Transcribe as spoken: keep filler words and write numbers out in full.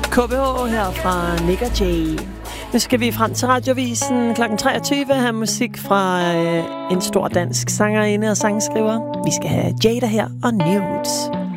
K B H her fra Nick og Jay. Nu skal vi frem til Radiovisen klokken treogtyve have musik fra øh, en stor dansk sangerinde og sangskriver. Vi skal have Jada her og Nudes.